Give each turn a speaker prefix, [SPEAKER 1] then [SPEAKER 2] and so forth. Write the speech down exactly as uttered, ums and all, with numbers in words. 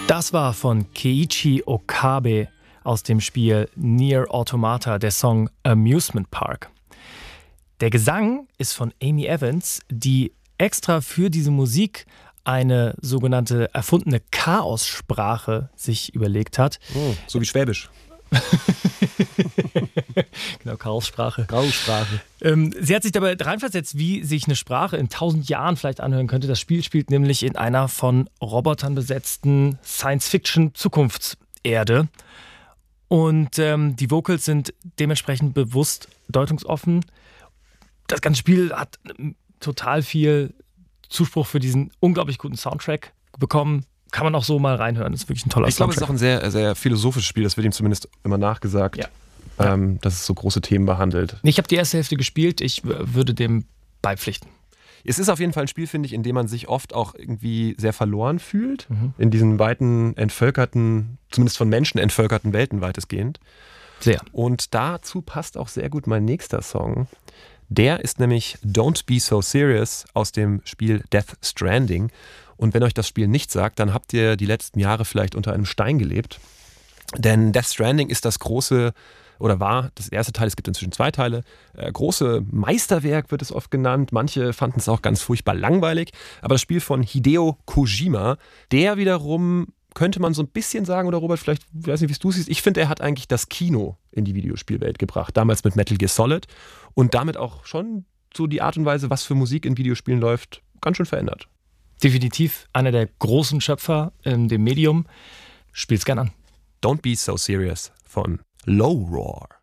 [SPEAKER 1] Das war von Keiichi Okabe aus dem Spiel Nier Automata, der Song Amusement Park. Der Gesang ist von Amy Evans, die extra für diese Musik eine sogenannte erfundene Chaossprache sich überlegt hat.
[SPEAKER 2] Oh, so wie Schwäbisch.
[SPEAKER 1] Genau, Chaossprache.
[SPEAKER 2] Chaossprache.
[SPEAKER 1] Ähm, sie hat sich dabei reinversetzt, wie sich eine Sprache in tausend Jahren vielleicht anhören könnte. Das Spiel spielt nämlich in einer von Robotern besetzten Science-Fiction-Zukunftserde. Und ähm, die Vocals sind dementsprechend bewusst deutungsoffen. Das ganze Spiel hat total viel Zuspruch für diesen unglaublich guten Soundtrack bekommen. Kann man auch so mal reinhören. Das ist wirklich ein toller
[SPEAKER 2] ich glaube,
[SPEAKER 1] Soundtrack.
[SPEAKER 2] es ist auch ein sehr, sehr philosophisches Spiel. Das wird ihm zumindest immer nachgesagt,
[SPEAKER 1] Ja.
[SPEAKER 2] ähm, dass es so große Themen behandelt.
[SPEAKER 1] Ich habe die erste Hälfte gespielt. Ich w- würde dem beipflichten.
[SPEAKER 2] Es ist auf jeden Fall ein Spiel, finde ich, in dem man sich oft auch irgendwie sehr verloren fühlt.
[SPEAKER 1] Mhm.
[SPEAKER 2] In diesen weiten, entvölkerten, zumindest von Menschen entvölkerten Welten weitestgehend.
[SPEAKER 1] Sehr.
[SPEAKER 2] Und dazu passt auch sehr gut mein nächster Song. Der ist nämlich Don't Be So Serious aus dem Spiel Death Stranding. Und wenn euch das Spiel nicht sagt, dann habt ihr die letzten Jahre vielleicht unter einem Stein gelebt. Denn Death Stranding ist das große, oder war das erste Teil, es gibt inzwischen zwei Teile, äh, große Meisterwerk wird es oft genannt. Manche fanden es auch ganz furchtbar langweilig. Aber das Spiel von Hideo Kojima, der wiederum, könnte man so ein bisschen sagen, oder Robert, vielleicht, ich weiß nicht, wie du es siehst, ich finde, er hat eigentlich das Kino in die Videospielwelt gebracht. Damals mit Metal Gear Solid und damit auch schon so die Art und Weise, was für Musik in Videospielen läuft, ganz schön verändert.
[SPEAKER 1] Definitiv einer der großen Schöpfer in dem Medium. Spiel's gern an.
[SPEAKER 2] Don't Be So Serious von Low Roar.